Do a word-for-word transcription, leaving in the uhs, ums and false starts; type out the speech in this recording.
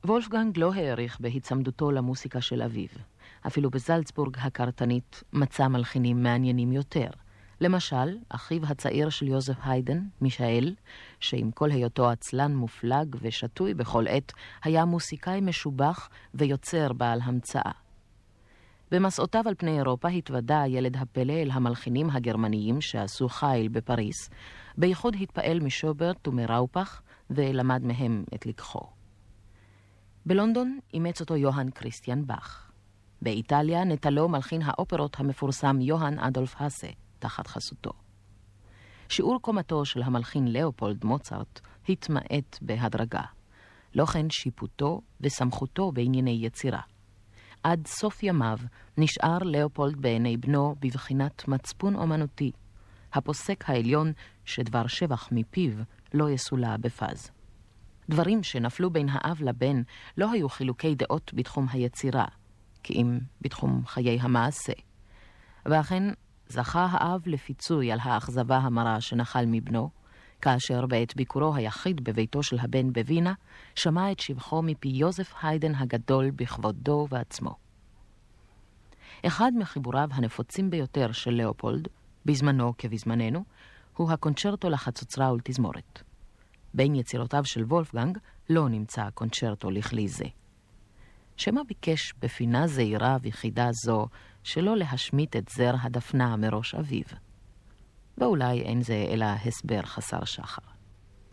וולפגנג לא העריך בהצמדותו למוסיקה של אביו. אפילו בזלצבורג הקרתנית מצא מלחינים מעניינים יותר. למשל, אחיו הצעיר של יוזף היידן, מישאל, שעם כל היותו עצלן מופלג ושטוי בכל עת, היה מוסיקאי משובח ויוצר בעל המצאה. במסעותיו על פני אירופה התוודע ילד הפלא אל המלחינים הגרמניים שעשו חיל בפריס, בייחוד התפעל משוברט ומראופח ולמד מהם את לקחו. בלונדון אימץ אותו יוהאן כריסטיאן באך. באיטליה נטלו מלחין האופרות המפורסם יוהאן אדולף האסה תחת חסותו. שיעור קומתו של המלחין לאופולד מוצרט התמעט בהדרגה. לא כן שיפוטו וסמכותו בענייני יצירה. עד סוף ימיו נשאר לאופולד בעיני בנו בבחינת מצפון אומנותי, הפוסק העליון שדבר שבח מפיו לא יסולה בפז. דברים שנפלו בין האב לבן לא היו חילוקי דעות בתחום היצירה, כי אם בתחום חיי המעשה. ואכן זכה האב לפיצוי על האכזבה המרה שנחל מבנו, כאשר בעת ביקורו היחיד בביתו של הבן בווינה, שמע את שבחו מפי יוזף היידן הגדול בכבודו ועצמו. אחד מחיבוריו הנפוצים ביותר של לאופולד, בזמנו כבזמננו, הוא הקונצ'רטו לחצוצרה ולתזמורת. בין יצירותיו של וולפגנג לא נמצא קונצ'רטו לכלי זה. שמה ביקש בפינה זהירה ויחידה זו שלא להשמיט את זר הדפנה מראש אביו. ואולי אין זה אלא הסבר חסר שחר.